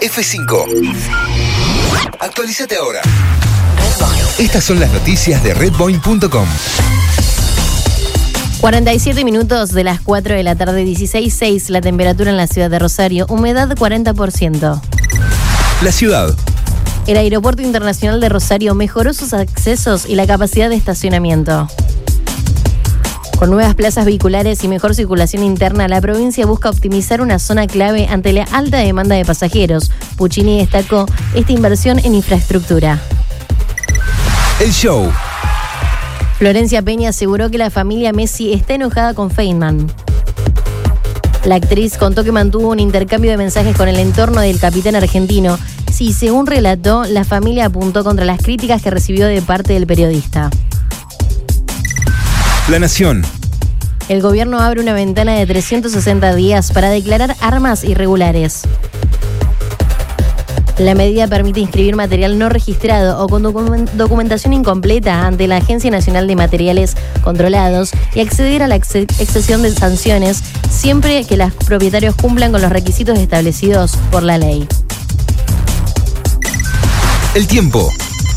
F5. Actualízate ahora. Estas son las noticias de redboin.com. 47 minutos de las 4 de la tarde, 16:06 la temperatura en la ciudad de Rosario, humedad 40%. La ciudad. El Aeropuerto Internacional de Rosario mejoró sus accesos y la capacidad de estacionamiento. Con nuevas plazas vehiculares y mejor circulación interna, la provincia busca optimizar una zona clave ante la alta demanda de pasajeros. Puccini destacó esta inversión en infraestructura. El show. Florencia Peña aseguró que la familia Messi está enojada con Feynman. La actriz contó que mantuvo un intercambio de mensajes con el entorno del capitán argentino. Sí, según relató, la familia apuntó contra las críticas que recibió de parte del periodista. La Nación. El gobierno abre una ventana de 360 días para declarar armas irregulares. La medida permite inscribir material no registrado o con documentación incompleta ante la Agencia Nacional de Materiales Controlados y acceder a la exención de sanciones siempre que los propietarios cumplan con los requisitos establecidos por la ley. El tiempo.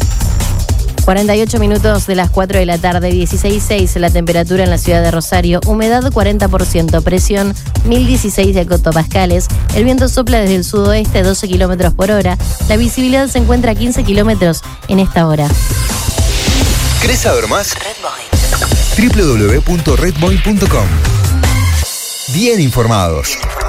48 minutos de las 4 de la tarde, 16:06 la temperatura en la ciudad de Rosario, humedad 40%, presión 1016 hectopascales, el viento sopla desde el sudoeste a 12 kilómetros por hora, la visibilidad se encuentra a 15 kilómetros en esta hora. ¿Querés saber más? www.redboin.com. Bien informados.